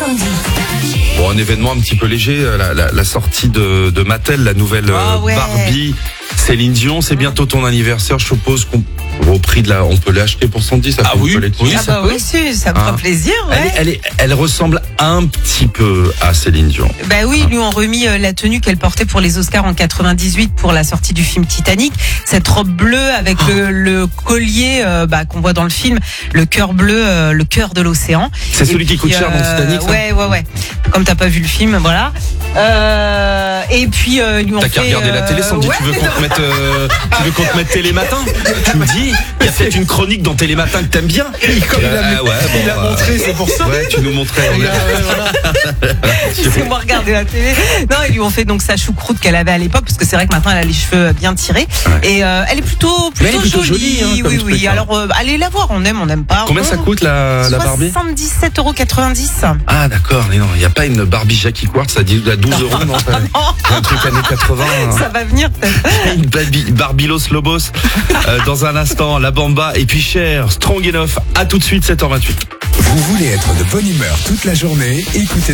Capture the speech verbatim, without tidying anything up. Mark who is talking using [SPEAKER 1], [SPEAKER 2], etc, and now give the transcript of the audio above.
[SPEAKER 1] samedi.
[SPEAKER 2] Bon, un événement un petit peu léger, la, la, la sortie de, de Mattel, la nouvelle
[SPEAKER 3] Oh, ouais.
[SPEAKER 2] Barbie. Céline Dion, c'est bientôt ton anniversaire, je suppose qu'on au prix de la, on peut l'acheter pour son dix. Ça
[SPEAKER 4] Ah
[SPEAKER 2] fait une
[SPEAKER 4] oui,
[SPEAKER 2] collecte.
[SPEAKER 4] oui,
[SPEAKER 3] Ah
[SPEAKER 4] ça
[SPEAKER 3] bah
[SPEAKER 4] peut.
[SPEAKER 3] oui, si, ça me fera
[SPEAKER 2] Ah.
[SPEAKER 3] plaisir, ouais.
[SPEAKER 2] Elle, est- elle, est, elle ressemble un petit peu à Céline Dion.
[SPEAKER 3] Bah oui, ils lui ont remis euh, la tenue qu'elle portait pour les Oscars en quatre-vingt-dix-huit pour la sortie du film Titanic. Cette robe bleue avec le, le collier euh, bah, qu'on voit dans le film, le cœur bleu, euh, le cœur de l'océan.
[SPEAKER 2] C'est
[SPEAKER 3] Et
[SPEAKER 2] celui qui
[SPEAKER 3] puis,
[SPEAKER 2] coûte cher dans
[SPEAKER 3] euh,
[SPEAKER 2] Titanic, ça
[SPEAKER 3] Ouais, ouais, ouais. Comme t'as pas vu le film, voilà. Euh, et puis euh, ils lui ont
[SPEAKER 2] T'as
[SPEAKER 3] fait.
[SPEAKER 2] qu'à regarder la télé, Sandy,
[SPEAKER 3] ouais,
[SPEAKER 2] tu veux qu'on te mette, euh, tu veux qu'on te mette Télématin? Tu me dis, il y a peut-être une chronique dans Télématin que t'aimes bien.
[SPEAKER 4] Comme il a,
[SPEAKER 2] Ah ouais, bon,
[SPEAKER 4] il a
[SPEAKER 2] euh,
[SPEAKER 4] montré, c'est pour ça.
[SPEAKER 2] Ouais, tu nous montrais. on est-
[SPEAKER 3] Laissez-moi regarder la télé. Non, ils lui ont fait donc sa choucroute qu'elle avait à l'époque, parce que c'est vrai que maintenant elle a les cheveux bien tirés.
[SPEAKER 2] Ouais.
[SPEAKER 3] Et euh, elle est plutôt,
[SPEAKER 2] Mais elle
[SPEAKER 3] plutôt,
[SPEAKER 2] est plutôt jolie, hein, comme
[SPEAKER 3] oui,
[SPEAKER 2] truc,
[SPEAKER 3] oui.
[SPEAKER 2] hein.
[SPEAKER 3] Alors euh, allez la voir, on aime, on n'aime pas.
[SPEAKER 2] Combien ça coûte la, la Barbie?
[SPEAKER 3] soixante-dix-sept euros quatre-vingt-dix.
[SPEAKER 2] Ah d'accord, mais non, il n'y a pas une Barbie Jackie Quartz à douze euros, non ça- Un truc années quatre-vingts.
[SPEAKER 3] Ça va venir peut-être.
[SPEAKER 2] Une Barbie, Barbilos Lobos. Euh, dans un instant, la Bamba et puis Cher, Strong Enough. À tout de suite, sept heures vingt-huit.
[SPEAKER 5] Vous voulez être de bonne humeur toute la journée? Écoutez